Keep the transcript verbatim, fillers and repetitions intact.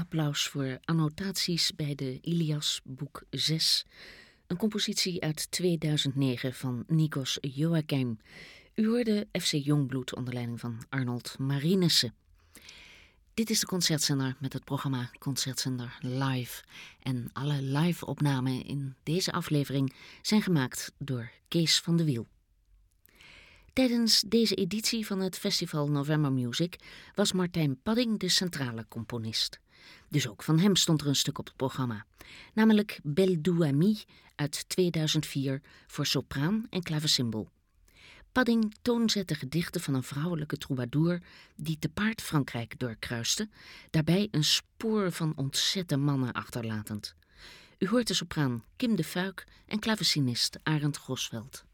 applaus voor annotaties bij de Ilias boek zes. Een compositie uit tweeduizend negen van Nikos Joachim. U hoorde F C Jongbloed onder leiding van Arnold Marinessen. Dit is de Concertzender met het programma Concertzender Live. En alle live-opnamen in deze aflevering zijn gemaakt door Kees van de Wiel. Tijdens deze editie van het festival November Music was Martijn Padding de centrale componist. Dus ook van hem stond er een stuk op het programma. Namelijk Belle Doux Amie uit tweeduizend vier voor sopraan en klavecimbal. Padding toonzette gedichten van een vrouwelijke troubadour die te paard Frankrijk doorkruiste, daarbij een spoor van ontzette mannen achterlatend. U hoort de sopraan Kim de Fuik en klavecinist Arend Grosveld.